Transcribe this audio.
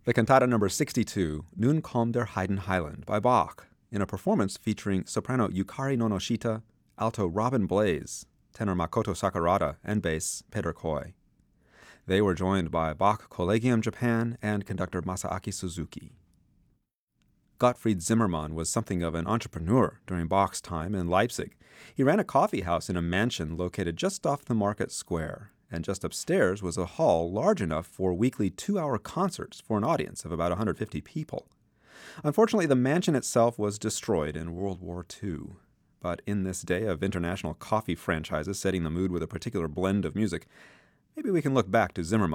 The cantata number 62, Nun kommt der Heidenheiland by Bach, in a performance featuring soprano Yukari Nonoshita, alto Robin Blaze, tenor Makoto Sakurada, and bass Pedro Koi. They were joined by Bach Collegium Japan and conductor Masaaki Suzuki. Gottfried Zimmermann was something of an entrepreneur during Bach's time in Leipzig. He ran a coffee house in a mansion located just off the market square, and just upstairs was a hall large enough for weekly 2-hour concerts for an audience of about 150 people. Unfortunately, the mansion itself was destroyed in World War II. But in this day of international coffee franchises setting the mood with a particular blend of music, maybe we can look back to Zimmermann